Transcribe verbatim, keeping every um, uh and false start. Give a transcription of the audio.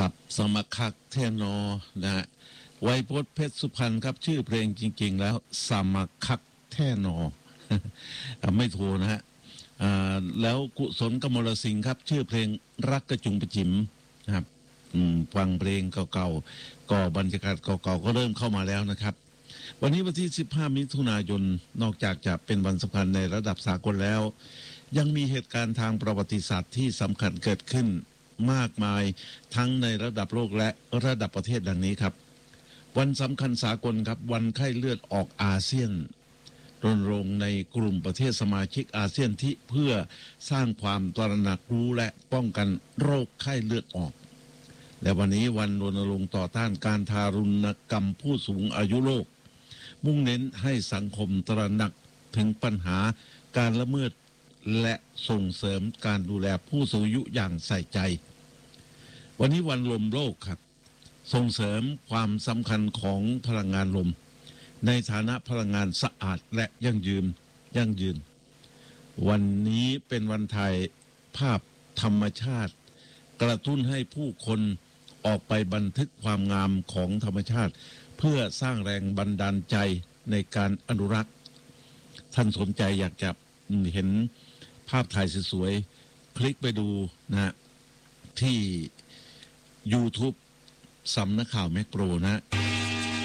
ครับสมัครคักแท่นอนะฮะไวยพจน์เพชรสุพรรณครับชื่อเพลงจริงๆแล้วสมัครคักแท่นอ ไม่ถูกนะฮะแล้วกุศลกมลสิงห์ครับชื่อเพลงรักกระจุงประจิมนะครับฟังเพลงเก่าๆก็บรรยากาศเก่าๆก็เริ่มเข้ามาแล้วนะครับวันนี้วันที่สิบห้ามิถุนายนนอกจากจะเป็นวันสำคัญในระดับสากลแล้วยังมีเหตุการณ์ทางประวัติศาสตร์ที่สำคัญเกิดขึ้นมากมายทั้งในระดับโลกและระดับประเทศดังนี้ครับวันสำคัญสากลครับวันไข้เลือดออกอาเซียนรณรงค์ในกลุ่มประเทศสมาชิกอาเซียนที่เพื่อสร้างความตระหนักรู้และป้องกันโรคไข้เลือดออกและวันนี้วันรณรงค์ต่อต้านการทารุณกรรมผู้สูงอายุโลกมุ่งเน้นให้สังคมตระหนักถึงปัญหาการละเมิดและส่งเสริมการดูแลผู้สูงอายุอย่างใส่ใจวันนี้วันลมโลกครับส่งเสริมความสำคัญของพลังงานลมในฐานะพลังงานสะอาดและยั่งยืนยั่งยืนวันนี้เป็นวันถ่ายภาพธรรมชาติกระตุ้นให้ผู้คนออกไปบันทึกความงามของธรรมชาติเพื่อสร้างแรงบันดาลใจในการอนุรักษ์ท่านสนใจอยากจะเห็นภาพถ่ายสวยๆคลิกไปดูนะที่ YouTube สำนักข่าวแมกโปรนะ